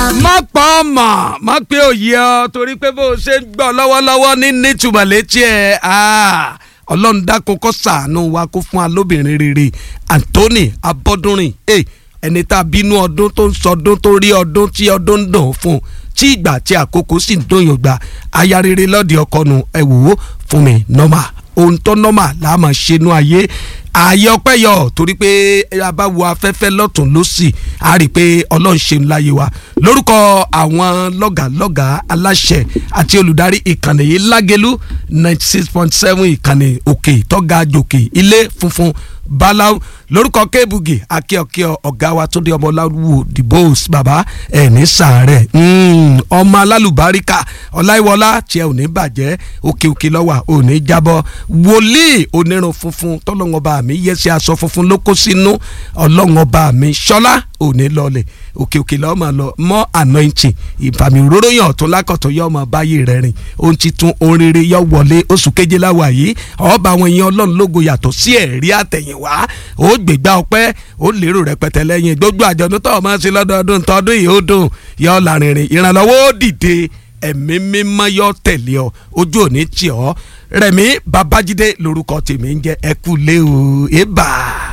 má pa ọmọ má pé òye ọ torí pé bó o ṣe ń gbọ́ lọ́wọ́lọ́wọ́ ní nítumọ̀ létí ẹ̀ ọlọ́run dákun kó ṣàánú wa kó fún wa lóbìnrin rere Anthony Abọ́dúnrin ẹni tá a bínú ọdún tó ń sọdún tó rí ọdún tí ọdún ń dùn fún tí ìgbà tí àkókò sì ń dùn yóò gbà aya rere lọ́ọ̀dì ọkọ nu ẹ wò ó fún mi nọ́mà ohun tó nọ́mà là máa ṣe nú ayé ààyè ọpẹ́ yọ torí pé a bá wo afẹ́fẹ́ lọ́tún lọ́sì a rí i pé ọlọ́run ṣe ń láyé wa lórúkọ àwọn lọ́gàlọ́gà aláṣẹ àti olùdarí ìkànnì yìí Lágẹ̀lú 96.7 ìkànnì òkè tọ́ga jòkè ilé funfun báláú lórúkọ kébùgì akíọkíọ ọ̀gá wa Túndé Ọmọláwù dìbòs bàbá ẹ̀ ní sàárẹ̀ ọmọ alálùbáríkà ọláìwọlá tí ẹ ò ní bàjẹ́ òkè òkè lọ́wà ò ní jábọ́ wòlíì onírun funfun tọ́lọ́ngọba mi yẹ́sẹ̀ aṣọ funfun ló kó sínú ọlọ́ngọba mi ṣọlá ò ní lọlẹ̀ òkè òkè lọ́ọ́ máa lọ mọ́ anointing ìfàmì òróró yàn tó lákọ̀tún yọ ọmọ báyìí rẹ̀ rìn ohun titun oríire yọ wọlé oṣù keje láwà yìí ọba àwọn èèyàn ọlọ́run lógo yàtọ̀ sí ẹ̀rí àtẹ̀yìnwá ó gbègbà ọpẹ́ ó lérò rẹpẹtẹ lẹ́yìn gbogbo àjọ̀dún tó ọmọ sí lọ́dọọdún tọdún yìí ó dùn yọ lárinrin ìrànlọ́wọ́ ó dìde ẹ̀mí mímọ́ yọ tẹ̀lé ọ ojú òní tì ọ́ Rẹ̀mí Babájídé lórúkọ tèmi ń jẹ́ ẹkú lé o ébà.